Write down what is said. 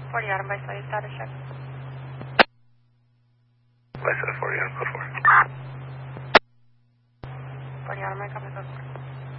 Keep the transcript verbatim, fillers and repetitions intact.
forty Autumn by Slade, status check. By set forty Autumn, go for it. forty Autumn, I copy, go for it.